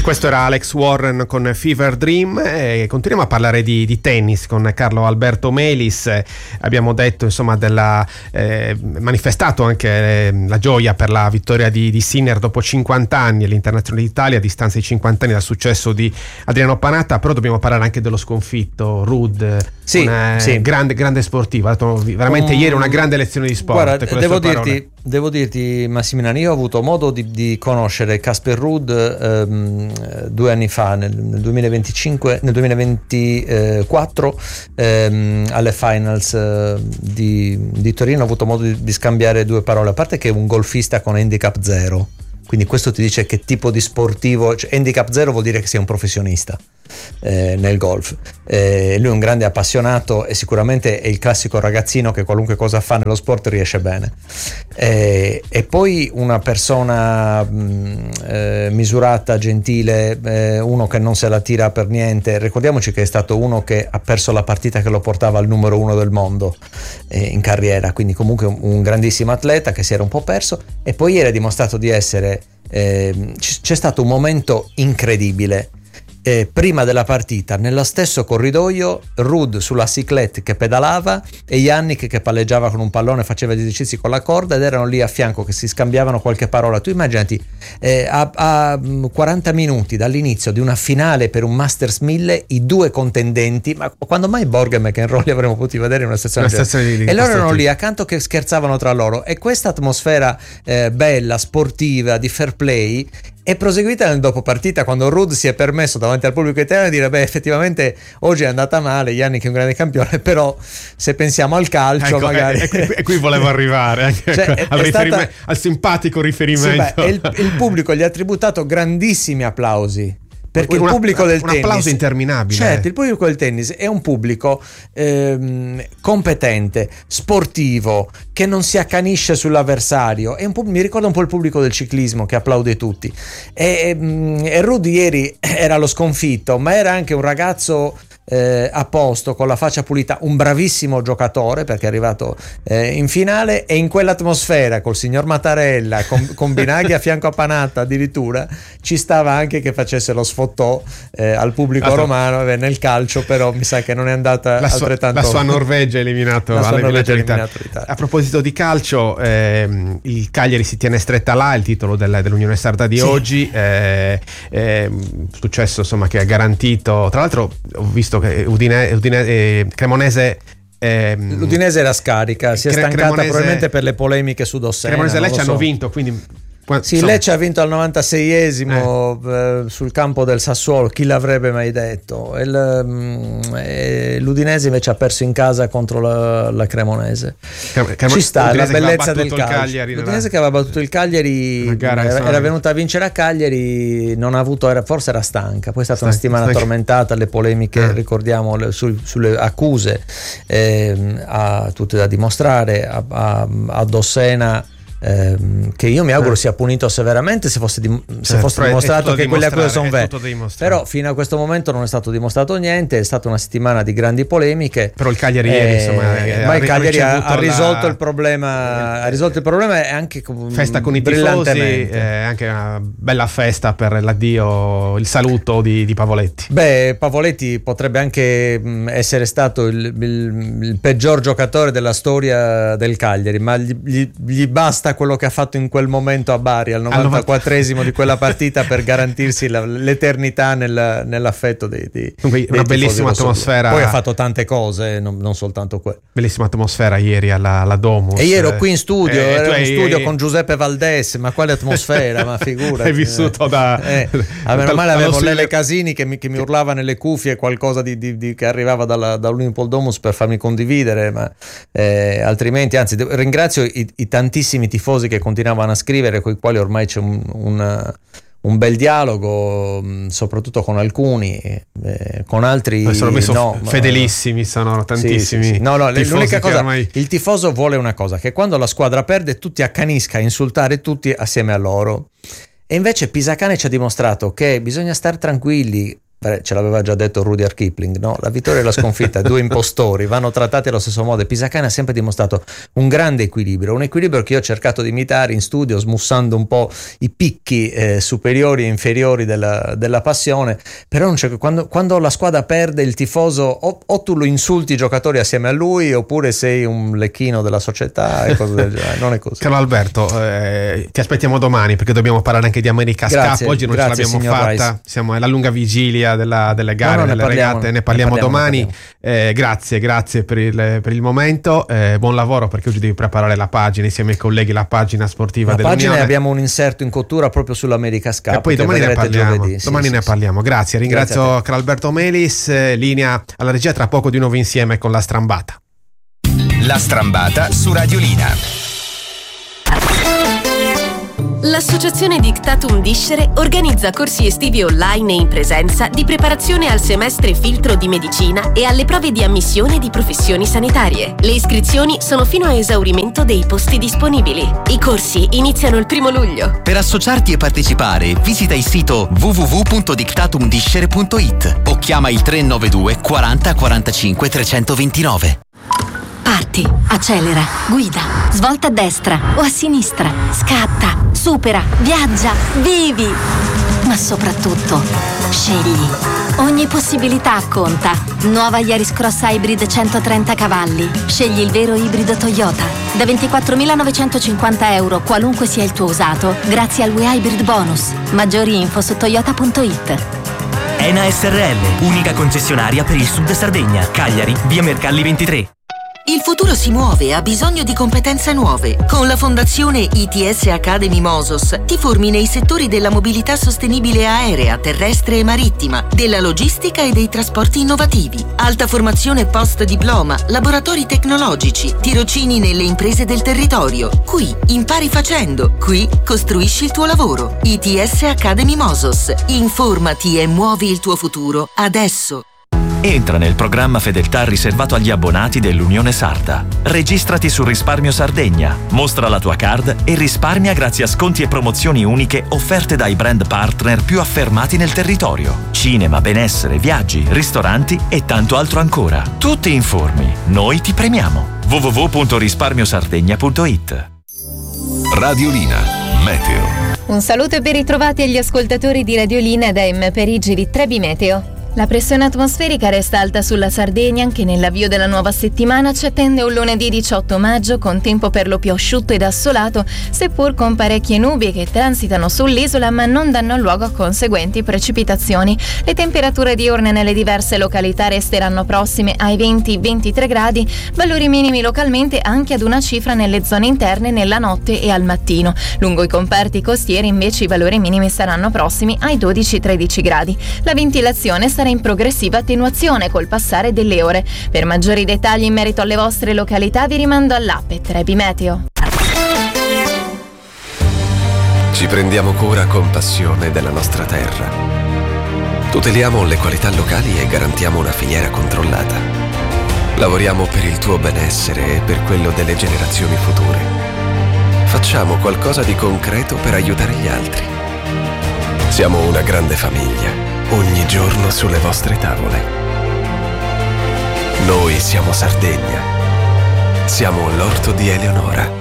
Questo era Alex Warren con Fever Dream, e continuiamo a parlare di tennis con Carlo Alberto Melis. Abbiamo detto, insomma, della manifestato anche la gioia per la vittoria di Sinner dopo 50 anni all'Internazionale d'Italia, a distanza di 50 anni dal successo di Adriano Panatta. Però dobbiamo parlare anche dello sconfitto Ruud, grande sportivo, ha dato veramente ieri una grande lezione di sport. Guarda, devo dirti Massimiliano, io ho avuto modo di conoscere Casper Ruud 2 anni fa, nel 2024, alle finals di Torino. Ho avuto modo di scambiare 2 parole, a parte che è un golfista con handicap 0, quindi questo ti dice che tipo di sportivo, cioè handicap 0 vuol dire che sei un professionista nel golf. Lui è un grande appassionato e sicuramente è il classico ragazzino che qualunque cosa fa nello sport riesce bene, e poi una persona misurata, gentile, uno che non se la tira per niente. Ricordiamoci che è stato uno che ha perso la partita che lo portava al numero 1 del mondo in carriera, quindi comunque un grandissimo atleta che si era un po' perso, e poi ieri ha dimostrato di essere c'è stato un momento incredibile. Prima della partita, nello stesso corridoio, Ruud sulla cyclette che pedalava e Jannik che palleggiava con un pallone, faceva gli esercizi con la corda, ed erano lì a fianco che si scambiavano qualche parola. Tu immaginati, a 40 minuti dall'inizio di una finale per un Masters 1000, i 2 contendenti, ma quando mai Borg e McEnroe li avremmo potuti vedere in una stazione e loro erano lì accanto che scherzavano tra loro, e questa atmosfera bella, sportiva, di fair play è proseguita nel dopo partita, quando Ruud si è permesso davanti al pubblico italiano di dire: beh, effettivamente oggi è andata male, Jannik è un grande campione, però se pensiamo al calcio, ecco, magari e qui volevo arrivare cioè, al simpatico riferimento. Il pubblico gli ha tributato grandissimi applausi, perché il pubblico del tennis, un applauso interminabile. Certo, il pubblico del tennis è un pubblico competente, sportivo, che non si accanisce sull'avversario. Mi ricorda un po' il pubblico del ciclismo che applaude tutti. E Ruud ieri era lo sconfitto, ma era anche un ragazzo a posto, con la faccia pulita, un bravissimo giocatore, perché è arrivato in finale, e in quell'atmosfera col signor Mattarella con Binaghi a fianco a Panatta addirittura ci stava anche che facesse lo sfottò al pubblico romano. Nel calcio però mi sa che non è andata altrettanto. La sua Norvegia ha eliminato l'Italia. A proposito di calcio, il Cagliari si tiene stretta là, il titolo dell'Unione Sarda di oggi, successo insomma che ha garantito, tra l'altro ho visto che Cremonese, l'Udinese era scarica, si è stancata probabilmente per le polemiche su Dossena. Cremonese e Lecce hanno vinto, quindi Lecce ha vinto al 96esimo sul campo del Sassuolo, chi l'avrebbe mai detto. L'Udinese invece ha perso in casa contro la Cremonese. Ci sta la bellezza del calcio. L'Udinese che aveva battuto il Cagliari, era venuta a vincere a Cagliari, non ha avuto, forse era stanca, poi è stata una settimana tormentata, le polemiche, ricordiamo, sulle accuse tutte da dimostrare a Dossena, che io mi auguro sia punito severamente se fosse dimostrato che quelle accuse sono vere, però fino a questo momento non è stato dimostrato niente. È stata una settimana di grandi polemiche, però il Cagliari ma il Cagliari ha risolto il problema, e anche festa con i tifosi, anche una bella festa per l'addio, il saluto di Pavoletti. Pavoletti potrebbe anche essere stato il peggior giocatore della storia del Cagliari, ma gli basta quello che ha fatto in quel momento a Bari al 94esimo di quella partita per garantirsi l'eternità nell'affetto dei una bellissima atmosfera. Poi ha fatto tante cose, non soltanto quello. Bellissima atmosfera ieri alla Domus, e io ero qui in studio, con Giuseppe Valdés, ma quale atmosfera, ma figura. Hai vissuto meno male avevo Lele Casini che mi urlava nelle cuffie qualcosa che arrivava dall'Unimpol Domus per farmi condividere, ma altrimenti, anzi, ringrazio i tantissimi tifosi che continuavano a scrivere, con i quali ormai c'è un bel dialogo, soprattutto con alcuni, con altri fedelissimi, sono tantissimi. Sì. No, l'unica cosa, il tifoso vuole una cosa, che quando la squadra perde tu ti accanisca a insultare tutti assieme a loro, e invece Pisacane ci ha dimostrato che bisogna stare tranquilli. ce l'aveva già detto Rudyard Kipling, no? La vittoria e la sconfitta, due impostori, vanno trattati allo stesso modo, e Pisacane ha sempre dimostrato un grande equilibrio, un equilibrio che io ho cercato di imitare in studio, smussando un po' i picchi superiori e inferiori della passione. Però non c'è, quando la squadra perde, il tifoso o tu lo insulti i giocatori assieme a lui, oppure sei un lecchino della società e cose del genere. Non è così. Carlo Alberto, ti aspettiamo domani, perché dobbiamo parlare anche di America Cup. Oggi non ce l'abbiamo fatta, Rice. Siamo alla lunga vigilia delle gare, delle regate, ne parliamo domani. Grazie per il momento, buon lavoro, perché oggi devi preparare la pagina insieme ai colleghi, la pagina sportiva dell'Unione. Abbiamo un inserto in cottura proprio sull'America Cup, e poi domani ne parliamo. Domani ne parliamo. Grazie, ringrazio Carlo Alberto Melis. Linea alla regia, tra poco di nuovo insieme con La Strambata. La Strambata su Radiolina. L'Associazione Dictatum Discere organizza corsi estivi online e in presenza di preparazione al semestre filtro di medicina e alle prove di ammissione di professioni sanitarie. Le iscrizioni sono fino a esaurimento dei posti disponibili. I corsi iniziano il 1 luglio. Per associarti e partecipare, visita il sito www.dictatumdiscere.it o chiama il 392 40 45 329. Parti, accelera, guida, svolta a destra o a sinistra, scatta, supera, viaggia, vivi! Ma soprattutto, scegli. Ogni possibilità conta. Nuova Yaris Cross Hybrid 130 cavalli. Scegli il vero ibrido Toyota. Da 24.950 euro, qualunque sia il tuo usato, grazie al WeHybrid Bonus. Maggiori info su toyota.it. ENA SRL, unica concessionaria per il Sud Sardegna. Cagliari, via Mercalli 23. Il futuro si muove e ha bisogno di competenze nuove. Con la Fondazione ITS Academy Mosos ti formi nei settori della mobilità sostenibile aerea, terrestre e marittima, della logistica e dei trasporti innovativi. Alta formazione post diploma, laboratori tecnologici, tirocini nelle imprese del territorio. Qui impari facendo, qui costruisci il tuo lavoro. ITS Academy Mosos. Informati e muovi il tuo futuro adesso. Entra nel programma Fedeltà riservato agli abbonati dell'Unione Sarda. Registrati su Risparmio Sardegna, mostra la tua card e risparmia grazie a sconti e promozioni uniche offerte dai brand partner più affermati nel territorio. Cinema, benessere, viaggi, ristoranti e tanto altro ancora. Tu ti informi, noi ti premiamo. www.risparmiosardegna.it. Radiolina Meteo. Un saluto e ben ritrovati agli ascoltatori di Radiolina da M. Perigi di Trebi Meteo. La pressione atmosferica resta alta sulla Sardegna. Anche nell'avvio della nuova settimana ci attende un lunedì 18 maggio con tempo per lo più asciutto ed assolato, seppur con parecchie nubi che transitano sull'isola ma non danno luogo a conseguenti precipitazioni. Le temperature diurne nelle diverse località resteranno prossime ai 20-23 gradi, valori minimi localmente anche ad una cifra nelle zone interne nella notte e al mattino. Lungo i comparti costieri invece i valori minimi saranno prossimi ai 12-13 gradi. La ventilazione sarà in progressiva attenuazione col passare delle ore. Per maggiori dettagli in merito alle vostre località vi rimando all'app Trebi Meteo. Ci prendiamo cura con passione della nostra terra. Tuteliamo le qualità locali e garantiamo una filiera controllata. Lavoriamo per il tuo benessere e per quello delle generazioni future. Facciamo qualcosa di concreto per aiutare gli altri. Siamo una grande famiglia. Ogni giorno sulle vostre tavole. Noi siamo Sardegna. Siamo l'orto di Eleonora.